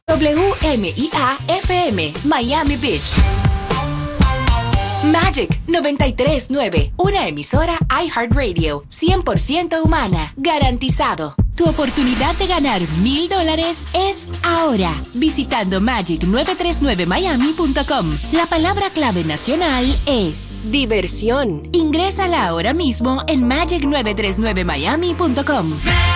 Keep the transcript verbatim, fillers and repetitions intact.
W M I A F M, Miami Beach. Magic noventa y tres punto nueve, una emisora iHeartRadio, cien por ciento humana, garantizado. Tu oportunidad de ganar mil dólares es ahora, visitando magic nueve tres nueve miami punto com. La palabra clave nacional es diversión. Ingrésala ahora mismo en magic nueve tres nueve miami punto com.